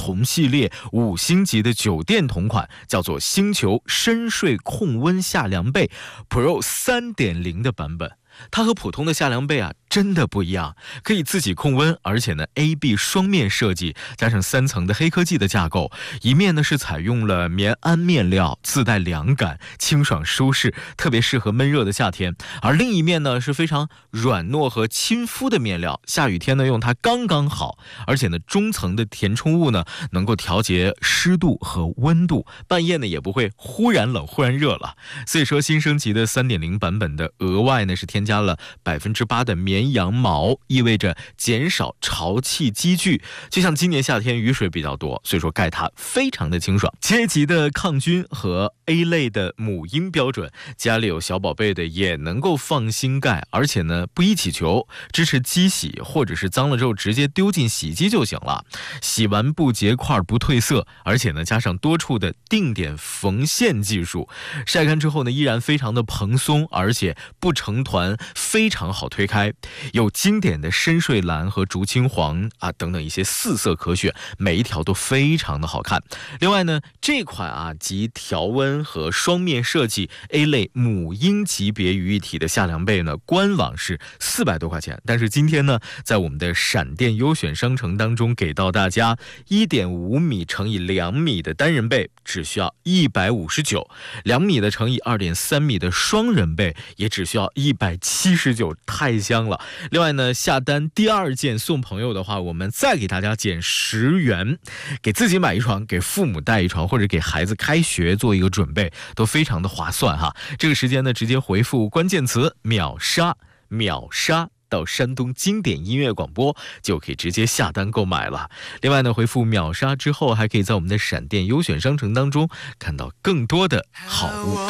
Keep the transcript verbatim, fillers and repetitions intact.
同系列五星级的酒店同款，叫做星球深睡控温夏凉被 Pro 三点零 的版本。它和普通的夏凉被啊真的不一样，可以自己控温，而且呢 A B 双面设计，加上三层的黑科技的架构，一面呢是采用了棉安面料，自带凉感，清爽舒适，特别适合闷热的夏天。而另一面呢是非常软糯和亲肤的面料，下雨天呢用它刚刚好，而且呢中层的填充物呢能够调节湿度和温度，半夜呢也不会忽然冷忽然热了。所以说新升级的 三点零 版本的额外呢是添加了 百分之八 的绵羊毛，意味着减少潮气积聚。就像今年夏天雨水比较多，所以说盖它非常的清爽。阶级的抗菌和 A 类的母婴标准，家里有小宝贝的也能够放心盖，而且呢不宜起球，支持机洗，或者是脏了之后直接丢进洗衣机就行了，洗完不结块不褪色，而且呢加上多处的定点缝线技术，晒干之后呢依然非常的蓬松，而且不成团，非常好推开，有经典的深睡蓝和竹青黄啊等等一些四色可选，每一条都非常的好看。另外呢这款啊集调温和双面设计 A 类母婴级别于一体的夏凉被呢，官网是四百多块钱，但是今天呢在我们的闪电优选商城当中给到大家 一点五米乘以两米的单人被只需要一百五十九，两米的乘以二点三米的双人被也只需要一百七十九，太香了。另外呢下单第二件送朋友的话，我们再给大家减十元，给自己买一床，给父母带一床，或者给孩子开学做一个准备，都非常的划算哈。这个时间呢直接回复关键词秒杀秒杀到山东经典音乐广播，就可以直接下单购买了。另外呢回复秒杀之后，还可以在我们的闪电优选商城当中看到更多的好物。